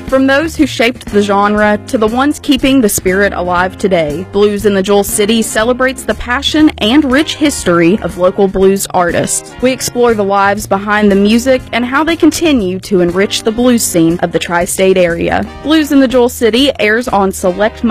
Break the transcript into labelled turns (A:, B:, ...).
A: From those who shaped the genre to the ones keeping the spirit alive today, Blues in the Jewel City celebrates the passion and rich history of local blues artists. We explore the lives behind the music and how they continue to enrich the blues scene of the tri-state area. Blues in the Jewel City airs on select